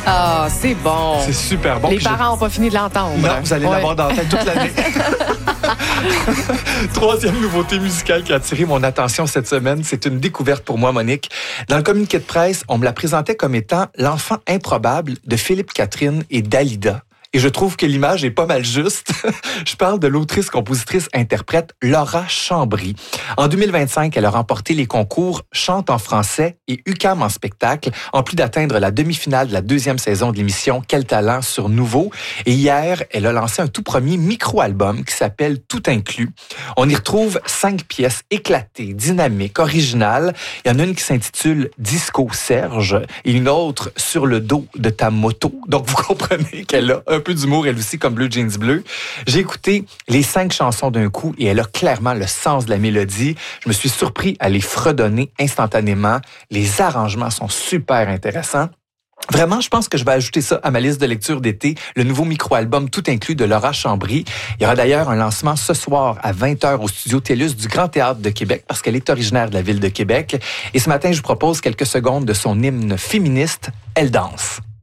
Ah, c'est bon. C'est super bon. Les parents n'ont pas fini de l'entendre. Non, vous allez l'avoir dans la tête toute l'année. Troisième nouveauté musicale qui a attiré mon attention cette semaine, c'est une découverte pour moi, Monique. Dans le communiqué de presse, on me la présentait comme étant l'enfant improbable de Philippe Catherine et Dalida. Et je trouve que l'image est pas mal juste. Je parle de l'autrice, compositrice, interprète Laura Chambry. En 2025, elle a remporté les concours Chante en français et UQAM en spectacle, en plus d'atteindre la demi-finale de la deuxième saison de l'émission Quel talent sur Nouveau. Et hier, elle a lancé un tout premier micro-album qui s'appelle Tout inclus. On y retrouve 5 pièces éclatées, dynamiques, originales. Il y en a une qui s'intitule Disco Serge et une autre Sur le dos de ta moto. Donc, vous comprenez qu'elle a un peu d'humour, elle aussi, comme Bleu Jeans Bleu. J'ai écouté les 5 chansons d'un coup et elle a clairement le sens de la mélodie. Je me suis surpris à les fredonner instantanément. Les arrangements sont super intéressants. Vraiment, je pense que je vais ajouter ça à ma liste de lecture d'été, le nouveau micro-album Tout inclus de Laura Chambry. Il y aura d'ailleurs un lancement ce soir à 20h au studio TELUS du Grand Théâtre de Québec parce qu'elle est originaire de la ville de Québec. Et ce matin, je vous propose quelques secondes de son hymne féministe, Elle danse.